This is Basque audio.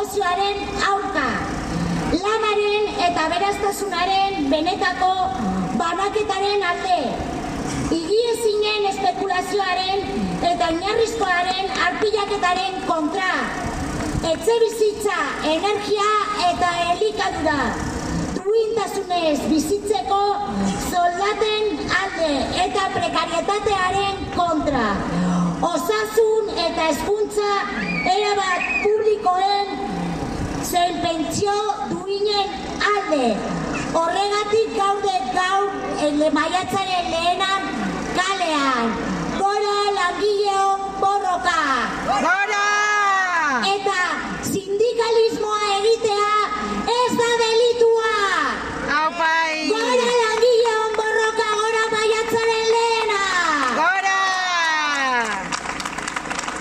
negozioaren aurka, lanaren eta aberastasunaren benetako banaketaren alde, higiezinen espekulazioaren eta oinarrizkoaren arpilaketaren kontra, etxebizitza, energia eta elikadura duintasunez bizitzeko soldaten alde eta prekarietatearen kontra, osasun eta hezkuntza erabat publikoen zein pentsio duinen alde. Horregatik gaude gaur maiatzaren lehenan kalean. Gora langileok!